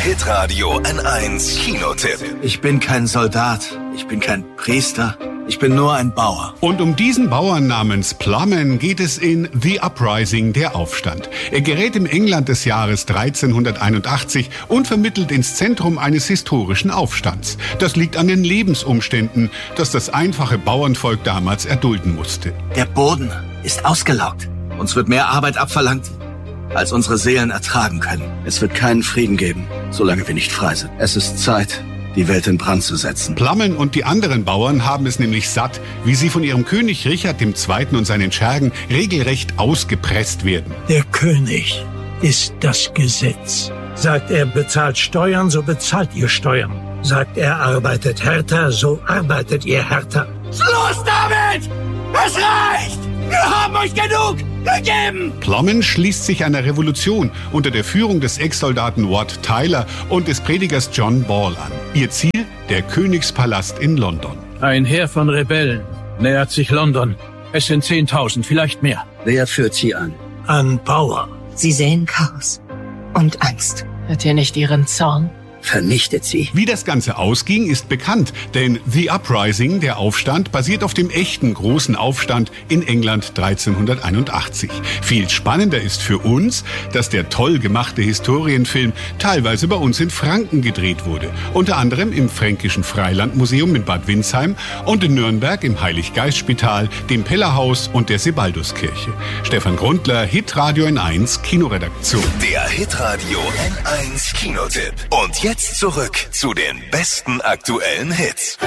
Hitradio N1 Kinotipp. Ich bin kein Soldat, ich bin kein Priester, ich bin nur ein Bauer. Und um diesen Bauern namens Plumman geht es in The Uprising, der Aufstand. Er gerät im England des Jahres 1381 und vermittelt ins Zentrum eines historischen Aufstands. Das liegt an den Lebensumständen, das das einfache Bauernvolk damals erdulden musste. Der Boden ist ausgelaugt. Uns wird mehr Arbeit abverlangt, als unsere Seelen ertragen können. Es wird keinen Frieden geben, solange wir nicht frei sind. Es ist Zeit, die Welt in Brand zu setzen. Plumman und die anderen Bauern haben es nämlich satt, wie sie von ihrem König Richard II. Und seinen Schergen regelrecht ausgepresst werden. Der König ist das Gesetz. Sagt er bezahlt Steuern, so bezahlt ihr Steuern. Sagt er arbeitet härter, so arbeitet ihr härter. Schluss damit! Es reicht! Wir haben euch genug gegeben! Plumman schließt sich einer Revolution unter der Führung des Ex-Soldaten Wat Tyler und des Predigers John Ball an. Ihr Ziel? Der Königspalast in London. Ein Heer von Rebellen nähert sich London. Es sind 10.000, vielleicht mehr. Wer führt sie an? Ein Bauer. Sie säen Chaos und Angst. Hört ihr nicht ihren Zorn? Vernichtet sie. Wie das Ganze ausging, ist bekannt, denn The Uprising, der Aufstand, basiert auf dem echten großen Aufstand in England 1381. Viel spannender ist für uns, dass der toll gemachte Historienfilm teilweise bei uns in Franken gedreht wurde. Unter anderem im Fränkischen Freilandmuseum in Bad Windsheim und in Nürnberg im Heilig-Geist-Spital, dem Pellerhaus und der Sebalduskirche. Stefan Grundler, Hitradio N1 Kinoredaktion. Der Hitradio N1 Kinotipp. Und jetzt zurück zu den besten aktuellen Hits.